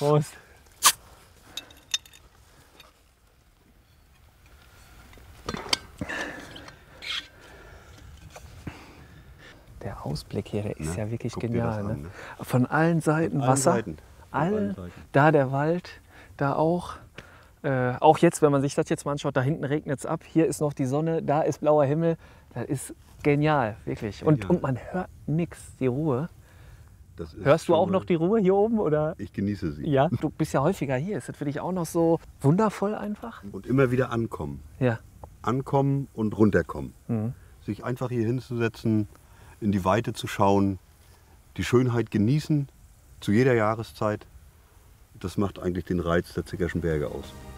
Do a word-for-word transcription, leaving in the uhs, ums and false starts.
Prost. Der Ausblick hier, der ist Na, ja wirklich guck dir genial. das an, Ne? ne? Von allen Seiten Von allen Wasser, Seiten. Von alle, allen Seiten. da der Wald, da auch. Äh, auch jetzt, wenn man sich das jetzt mal anschaut, da hinten regnet es ab, hier ist noch die Sonne, da ist blauer Himmel. Das ist genial, wirklich. Und, Genial. und man hört nichts, die Ruhe. Das ist Hörst du schon auch mal- noch die Ruhe hier oben? Oder? Ich genieße sie. Ja, du bist ja häufiger hier. Ist das für dich auch noch so wundervoll einfach? Und immer wieder ankommen. Ja. Ankommen und runterkommen. Mhm. Sich einfach hier hinzusetzen, in die Weite zu schauen, die Schönheit genießen, zu jeder Jahreszeit. Das macht eigentlich den Reiz der Zickerschen Berge aus.